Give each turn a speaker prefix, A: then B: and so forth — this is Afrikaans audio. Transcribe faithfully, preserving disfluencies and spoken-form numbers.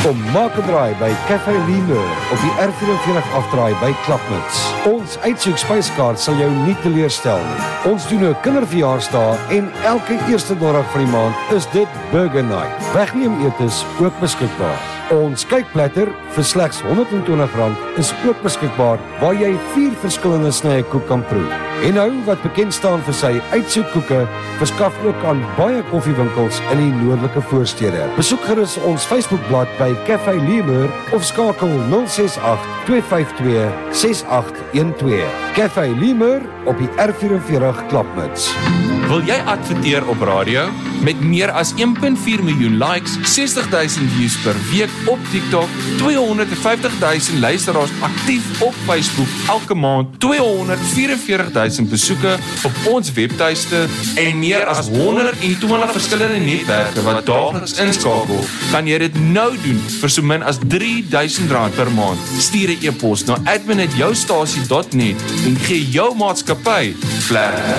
A: Kom maak 'n draai by Café Lemur op die R vyf afdraai by Klapmuts. Ons uitsoek spyskaart sal jou nie teleurstel nie. Ons doen 'n kinderverjaarsdag en elke eerste donderdag van die maand is dit Burger Night. Wegneem etes ook beskikbaar. Ons kykplatter vir slegs honderd en twintig rand is ook beskikbaar waar jy vier verskillende snye koek kan proe. En nou wat bekend staan vir sy uitsoekkoeke, verskaf ook aan baie koffiewinkels in die noordelike voorstede. Besoek gerus ons Facebookblad by Café Lemur of skakel nul ses agt twee vyf twee ses agt een twee. Café Lemur op die R vyf Klapmuts.
B: Wil jy adverteer op radio? Met meer as een komma vier miljoen likes, sestig duisend views per week op TikTok, tweehonderd vyftig duisend luisteraars aktief op Facebook elke maand, tweehonderd vyf vier duisend besoeke op ons webtuiste en meer as honderd en twintig verskillende netwerke wat daagliks inskakel, kan jy dit nou doen vir so min as drie duisend rand per maand. Stuur 'n e-pos na admin at joustasie dot net en gee jou maatskappy vlerk.